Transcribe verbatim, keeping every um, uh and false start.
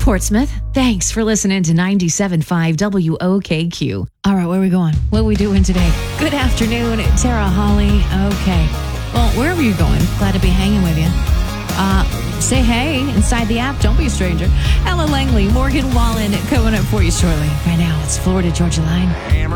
Portsmouth. Thanks for listening to ninety-seven point five W O K Q. All right, where are we going? What are we doing today? Good afternoon, Tara Holly. Okay. Well, wherever you're going, glad to be hanging with you. Uh, say hey inside the app. Don't be a stranger. Ella Langley, Morgan Wallen coming up for you shortly. Right now, it's Florida Georgia Line.